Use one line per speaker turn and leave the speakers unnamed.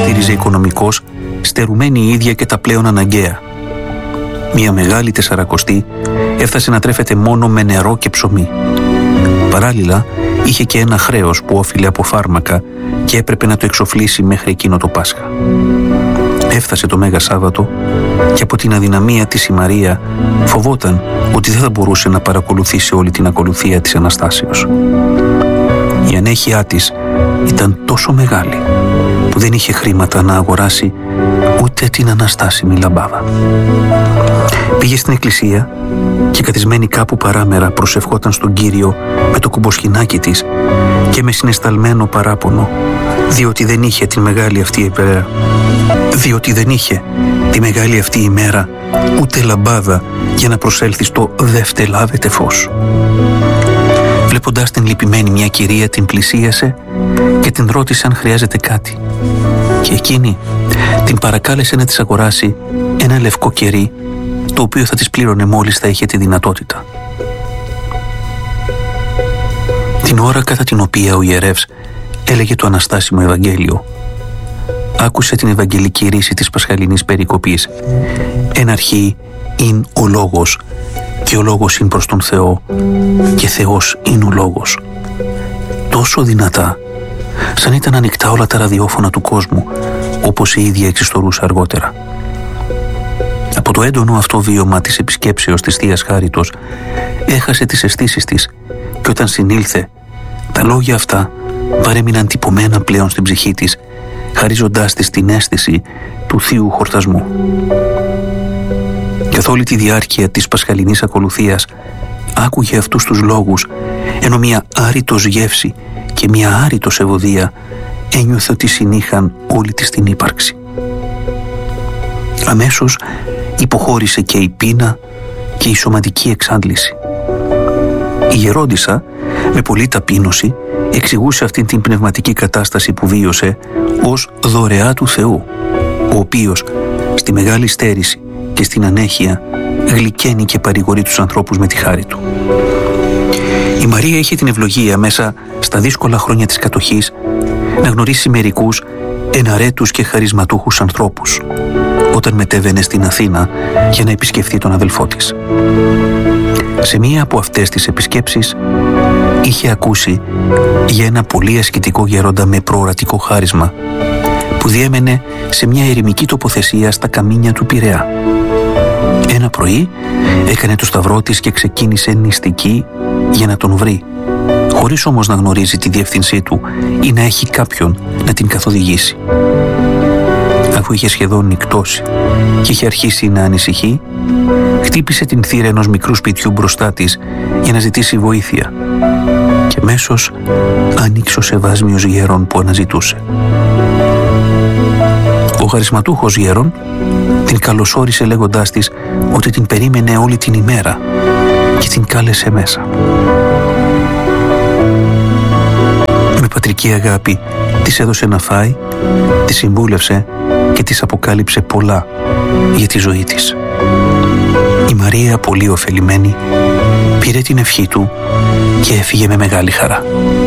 στήριζε οικονομικώς, στερουμένη η ίδια και τα πλέον αναγκαία. Μια μεγάλη 40 έφτασε να τρέφεται μόνο με νερό και ψωμί. Παράλληλα, είχε και ένα χρέος που όφιλε από φάρμακα και έπρεπε να το εξοφλήσει μέχρι εκείνο το Πάσχα. Έφτασε το Μέγα Σάββατο και από την αδυναμία της η Μαρία φοβόταν ότι δεν θα μπορούσε να παρακολουθήσει όλη την ακολουθία της Αναστάσεως. Η ανέχειά της ήταν τόσο μεγάλη που δεν είχε χρήματα να αγοράσει ούτε την αναστάσιμη λαμπάδα. Πήγε στην εκκλησία και καθισμένη κάπου παράμερα προσευχόταν στον Κύριο με το κουμποσχοινάκι της και με συναισθαλμένο παράπονο, διότι δεν είχε τη μεγάλη αυτή ημέρα ούτε λαμπάδα για να προσέλθει στο «Δεύτε λάβετε φως». Βλέποντας την λυπημένη μια κυρία, την πλησίασε και την ρώτησε αν χρειάζεται κάτι. Και εκείνη την παρακάλεσε να της αγοράσει ένα λευκό κερί, το οποίο θα της πλήρωνε μόλις θα είχε τη δυνατότητα. Την ώρα κατά την οποία ο ιερεύς έλεγε το αναστάσιμο Ευαγγέλιο, άκουσε την ευαγγελική ρίση της πασχαλινής περικοπής. Εν αρχή ειν ο Λόγος και ο Λόγος ειν προς τον Θεό και Θεός ειν ο Λόγος. Τόσο δυνατά, σαν ήταν ανοιχτά όλα τα ραδιόφωνα του κόσμου, όπως η ίδια εξιστορούσε αργότερα. Από το έντονο αυτό βίωμα της επισκέψεως της Θείας Χάριτος έχασε τις αισθήσεις της και όταν συνήλθε, τα λόγια αυτά παρέμειναν τυπωμένα πλέον στην ψυχή της, χαρίζοντάς της την αίσθηση του θείου χορτασμού. Καθ' όλη τη διάρκεια της πασχαλινής ακολουθίας άκουγε αυτούς τους λόγους, ενώ μια άρρητος γεύση και μια άρρητος ευωδία ένιωθε ότι συνήχαν όλη της την ύπαρξη. Αμέσως υποχώρησε και η πείνα και η σωματική εξάντληση. Η γερόντισσα με πολλή ταπείνωση εξηγούσε αυτήν την πνευματική κατάσταση που βίωσε ως δωρεά του Θεού, ο οποίος στη μεγάλη στέρηση και στην ανέχεια γλυκαίνει και παρηγορεί τους ανθρώπους με τη χάρη του. Η Μαρία είχε την ευλογία μέσα στα δύσκολα χρόνια της κατοχής να γνωρίσει μερικούς εναρέτους και χαρισματούχους ανθρώπους όταν μετέβαινε στην Αθήνα για να επισκεφθεί τον αδελφό της. Σε μία από αυτές τις επισκέψεις είχε ακούσει για ένα πολύ ασκητικό γέροντα με προορατικό χάρισμα που διέμενε σε μια ερημική τοποθεσία στα καμίνια του Πειραιά. Ένα πρωί έκανε το σταυρό της και ξεκίνησε νηστική για να τον βρει, χωρίς όμως να γνωρίζει τη διεύθυνσή του ή να έχει κάποιον να την καθοδηγήσει. Αφού είχε σχεδόν νυκτώσει και είχε αρχίσει να ανησυχεί, χτύπησε την θύρα ενός μικρού σπιτιού μπροστά της για να ζητήσει βοήθεια και μέσως άνοιξε ο σεβάσμιος γέρον που αναζητούσε. Ο χαρισματούχος γέρον την καλωσόρισε λέγοντάς της ότι την περίμενε όλη την ημέρα και την κάλεσε μέσα. Με πατρική αγάπη της έδωσε να φάει, τη συμβούλευσε και της αποκάλυψε πολλά για τη ζωή της. Η Μαρία, πολύ ωφελημένη, πήρε την ευχή του και έφυγε με μεγάλη χαρά.